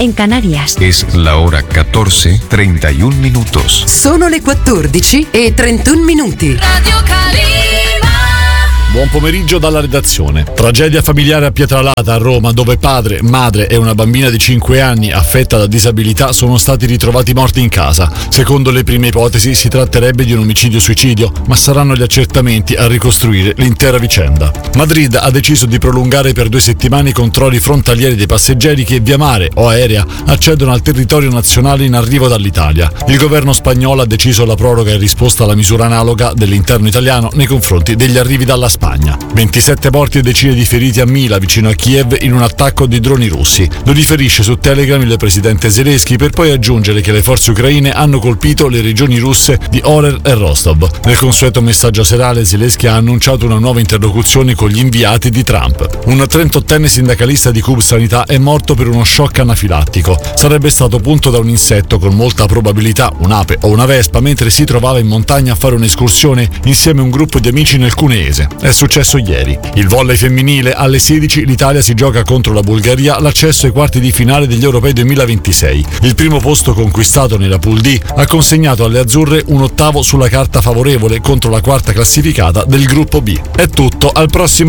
en Canarias. Es la hora 14:31 minutos. Sono le 14:31 minuti. Radio Calima. Buon pomeriggio dalla redazione. Tragedia familiare a Pietralata, a Roma, dove padre, madre e una bambina di 5 anni affetta da disabilità sono stati ritrovati morti in casa. Secondo le prime ipotesi si tratterebbe di un omicidio-suicidio, ma saranno gli accertamenti a ricostruire l'intera vicenda. Madrid ha deciso di prolungare per 2 settimane i controlli frontalieri dei passeggeri che via mare o aerea accedono al territorio nazionale in arrivo dall'Italia. Il governo spagnolo ha deciso la proroga in risposta alla misura analoga dell'interno italiano nei confronti degli arrivi dalla Spagna. 27 morti e decine di feriti a Mila, vicino a Kiev, in un attacco di droni russi. Lo riferisce su Telegram il presidente Zelensky, per poi aggiungere che le forze ucraine hanno colpito le regioni russe di Orer e Rostov. Nel consueto messaggio serale Zelensky ha annunciato una nuova interlocuzione con gli inviati di Trump. Un 38enne sindacalista di Cub Sanità è morto per uno shock anafilattico. Sarebbe stato punto da un insetto, con molta probabilità un'ape o una vespa, mentre si trovava in montagna a fare un'escursione insieme a un gruppo di amici nel Cuneese. È successo ieri. Il volley femminile, alle 16 l'Italia si gioca contro la Bulgaria l'accesso ai quarti di finale degli Europei 2026. Il primo posto conquistato nella Pool D ha consegnato alle azzurre un ottavo sulla carta favorevole contro la quarta classificata del gruppo B. È tutto, al prossimo